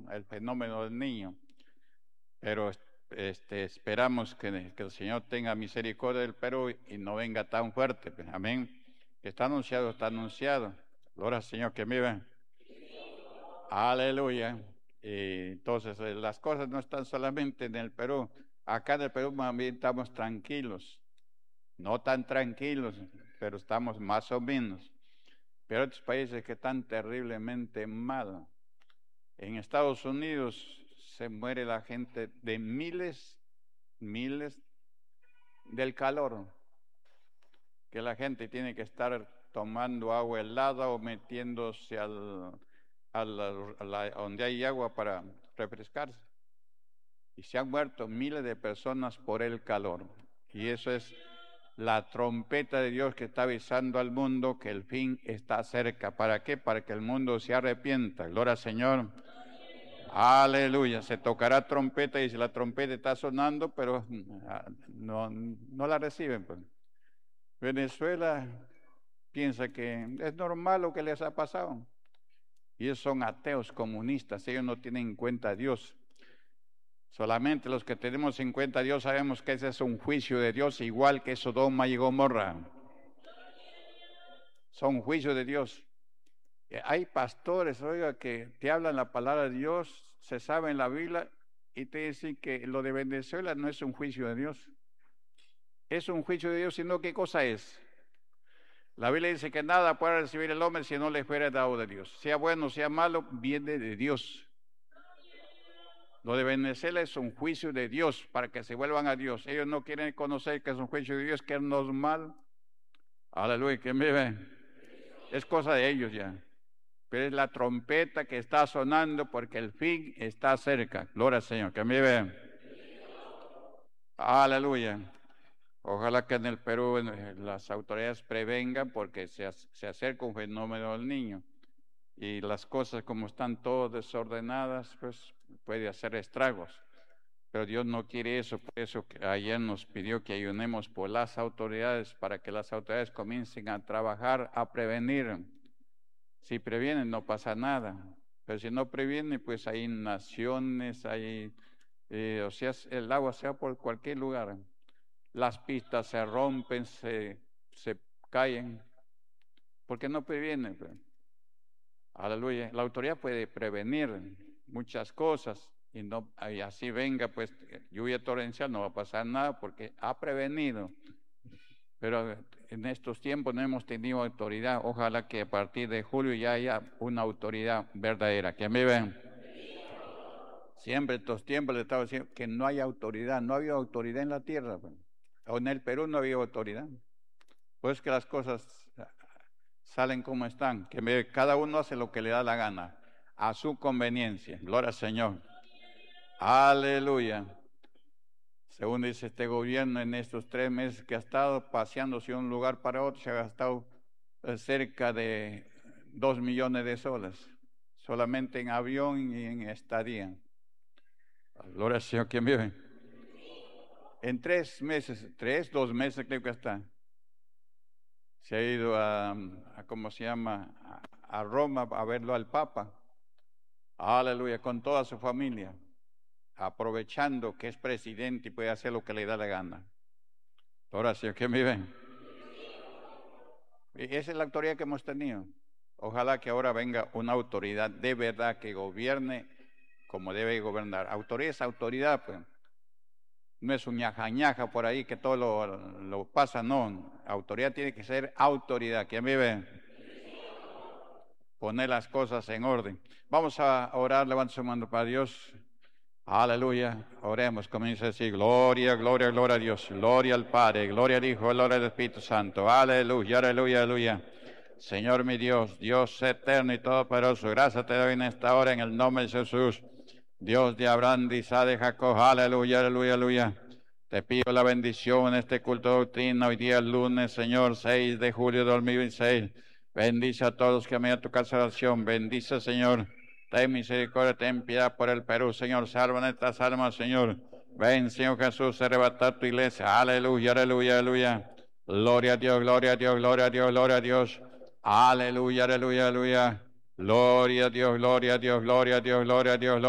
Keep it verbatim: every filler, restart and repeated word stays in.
el fenómeno del niño. Pero este, esperamos que, que el Señor tenga misericordia del Perú y no venga tan fuerte. Pues, amén. Está anunciado, está anunciado. Gloria al Señor que vive. Aleluya. Y entonces eh, las cosas no están solamente en el Perú. Acá en el Perú también estamos tranquilos. No tan tranquilos, pero estamos más o menos. Pero otros países que están terriblemente mal. En Estados Unidos se muere la gente de miles, miles del calor, que la gente tiene que estar tomando agua helada o metiéndose al, al, a la, donde hay agua para refrescarse. Y se han muerto miles de personas por el calor. Y eso es la trompeta de Dios que está avisando al mundo que el fin está cerca. ¿Para qué? Para que el mundo se arrepienta. Gloria al Señor. Aleluya. Se tocará trompeta y si la trompeta está sonando, pero no, no la reciben. Pues. Venezuela piensa que es normal lo que les ha pasado. Y ellos son ateos comunistas. Ellos no tienen en cuenta a Dios. Solamente los que tenemos en cuenta a Dios sabemos que ese es un juicio de Dios, igual que Sodoma y Gomorra. Son juicios de Dios. Hay pastores, oiga, que te hablan la palabra de Dios, se sabe en la Biblia y te dicen que lo de Venezuela no es un juicio de Dios. Es un juicio de Dios, sino ¿qué cosa es? La Biblia dice que nada puede recibir el hombre si no le fuera dado de Dios. Sea bueno, sea malo, viene de Dios. Lo de Venezuela es un juicio de Dios para que se vuelvan a Dios. Ellos no quieren conocer que es un juicio de Dios, que es normal. Aleluya, que me ven. Es cosa de ellos ya. Pero es la trompeta que está sonando porque el fin está cerca. Gloria al Señor, que me ven. Aleluya. Ojalá que en el Perú las autoridades prevengan porque se, se acerca un fenómeno del niño. Y las cosas como están todas desordenadas, pues puede hacer estragos. Pero Dios no quiere eso, por eso ayer nos pidió que ayunemos por las autoridades para que las autoridades comiencen a trabajar, a prevenir. Si previenen no pasa nada, pero si no previenen pues hay naciones, hay, eh, o sea, el agua sea por cualquier lugar. Las pistas se rompen, se, se caen, porque no previenen. Pues. Aleluya. La autoridad puede prevenir muchas cosas y, no, y así venga pues lluvia torrencial, no va a pasar nada porque ha prevenido. Pero en estos tiempos no hemos tenido autoridad. Ojalá que a partir de julio ya haya una autoridad verdadera. Que me ven. Siempre en estos tiempos le estaba diciendo que no hay autoridad. No había autoridad en la tierra. Pues. O en el Perú no había autoridad. Pues que las cosas salen como están, que me, cada uno hace lo que le da la gana, a su conveniencia. Gloria al Señor. Aleluya. Según dice este gobierno, en estos tres meses que ha estado paseándose de un lugar para otro, se ha gastado cerca de dos millones de soles, solamente en avión y en estadía. Gloria al Señor, ¿quién vive? En tres meses, tres, dos meses creo que está. Se ha ido a, a ¿cómo se llama? A, a Roma a verlo al Papa. Aleluya, con toda su familia, aprovechando que es presidente y puede hacer lo que le da la gana. Ahora sí, ¿qué me ven? Y esa es la autoridad que hemos tenido. Ojalá que ahora venga una autoridad de verdad que gobierne como debe gobernar. Autoridad es autoridad, pues. No es un ñaja ñaja por ahí que todo lo, lo pasa, no. Autoridad tiene que ser autoridad. ¿Quién vive? Poner las cosas en orden. Vamos a orar, levanta su mano para Dios. Aleluya. Oremos, comienza a decir gloria, gloria, gloria a Dios. Gloria al Padre, gloria al Hijo, gloria al Espíritu Santo. Aleluya, aleluya, aleluya. Señor mi Dios, Dios eterno y todopoderoso, gracias te doy en esta hora en el nombre de Jesús. Dios de Abraham, de Isaac, de Jacob, aleluya, aleluya, aleluya. Te pido la bendición en este culto de doctrina, hoy día lunes, Señor, seis de julio de dos mil veintiséis. Bendice a todos que me a tu casa de oración. Bendice, Señor. Ten misericordia, ten piedad por el Perú, Señor. Salva nuestras almas, Señor. Ven, Señor Jesús, arrebatar tu iglesia. Aleluya, aleluya, aleluya. Gloria a Dios, gloria a Dios, gloria a Dios, gloria a Dios. Aleluya, aleluya, aleluya. Gloria a Dios, gloria a Dios, gloria a Dios, gloria a Dios.